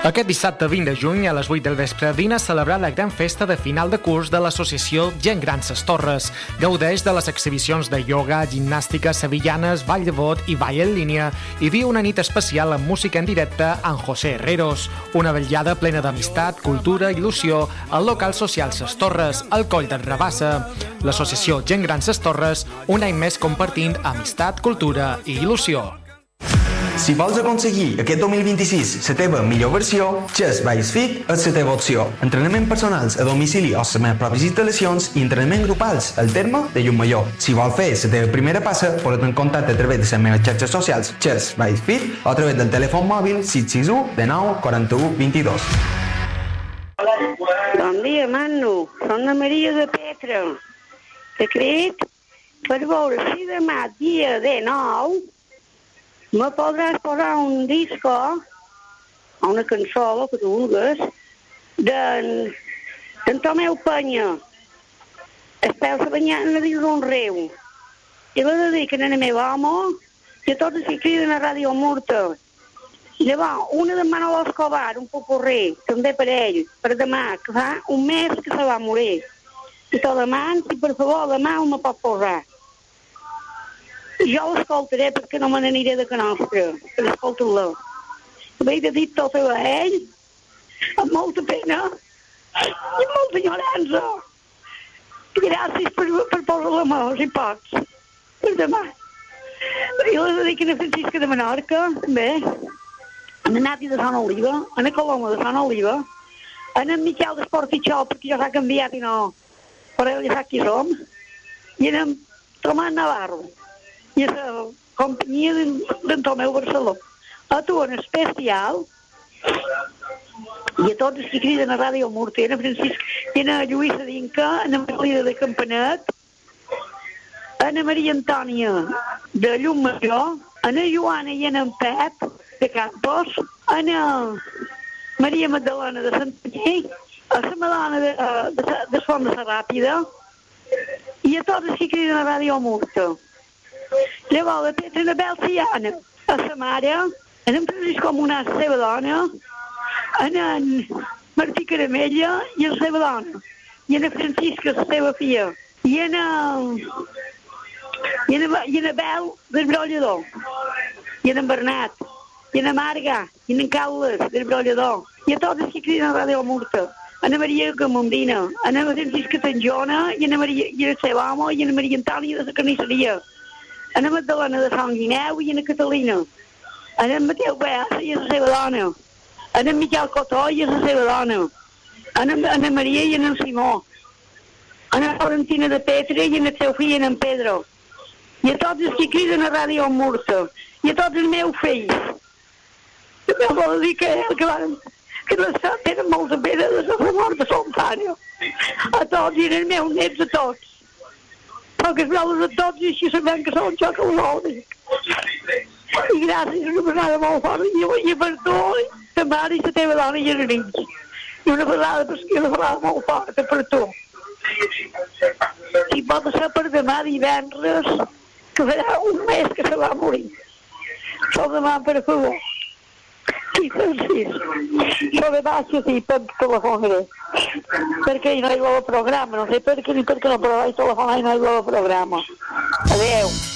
Aquest dissabte 20 de juny a les 8 del vespre vine a celebrar la gran festa de final de curs de l'associació Gent Gran Ses Torres. Gaudeix de les exhibicions de ioga, gimnàstica, sevillanes, ball de bot i ball en línia i viu una nit especial amb música en directe amb José Herreros. Una vetllada plena d'amistat, cultura i il·lusió al local social Ses Torres, al Coll del Rabassa. L'associació Gent Gran Ses Torres, un any més compartint amistat, cultura i il·lusió. Si vols aconseguir aquest 2026 la teva millor versió, Chess by Fit és la teva opció. Entrenament personals a domicili o les meves pròpies instal·lacions i entrenament grupals al terme de Llucmajor. Si vols fer la teva primera passa, pots en contacte a través de les meves xarxes socials Chess by Fit o a través del telèfon mòbil 661 19 41 22. Bon dia, Manu. Som la Maria de Petra. T'he crit per veure si demà, dia 19, me podràs posar un disco, o una cançó, el que tu vulguis, d'en Tomeu Penya. Espeu-se banyant a dins d'un riu. I la dediquen a la meva home i a tots els que criden a Ràdio Murta. Llavors, una de Manolo Escobar, un popurrí, també per ell, per demà, que fa un mes que se va morir. I te demano, si per favor, demà me pot posar. Jo l'escoltaré perquè no me n'aniré de Canostra, per escoltar-la. L'he de dir tot a ell, amb molta pena i amb molta ignorància. Gràcies per posar-la mà, si pots, per demà. I la dediquen a Francisca de Menorca, també, a la Nati de Sant Oliva, a la Coloma de Sant Oliva, a en Miquel d'Esportitxó, perquè ja s'ha canviat i no, però ell ja sap qui som, i a en Tomàs Navarro, i a la companyia d'en Tomeu Barceló. A tu en especial, i a tots els que criden a Ràdio Murta, a Francisc, i a Lluïsa Dinca, a Marlida de Campanet, a Maria Antònia de Llucmajor, a Joana i a en Pep de Campos, a Maria Magdalena de Santanyí, a la Madonna de Font de la Ràpida, i a tots els que criden a Ràdio Murta. Llavors, a Petra Anabel Ciana, a sa mare, a en Francisco Monàs, la seva dona, a en Martí Caramella i la seva dona, i a en Francisca, la seva filla, i a Bel del Brollador, i a en Bernat, i a en Marga, i a en Carles del Brollador, i a tots els que criden a Ràdio Murta, a en Maria Camondina, a en Francisca Tanjona, i a la seva home, i a en Maria Antònia de la Carnisseria, a en Magdalena de Sant Guineu i a en Catalina, a en Mateu Beas i a la seva dona, a en Miquel Cotó i a la seva dona, a en Maria i a en Simó, a en Florentina de Petra i a el seu fill, en Pedro, i a tots els que criden a Ràdio Murta, i a tots els meus fills. Jo vol dir que tenen molta pena de la mort de son pare. A tots i als meus nets, a tots. Poques veles a tots i així sabem que són jo que ho vol dir. I gràcies, una vegada molt forta, i per tu, ta mare i la teva dona i els nens. I una vegada molt forta per tu. I pot ser per demà divendres, que farà un mes que se va morir. Això demà, per favor. I Francis, això demà sí, per telefonaré. Perquè no hi ha el programa, no sé per què ni per què no, però vaig telefonar i no hi ha el programa. Adéu.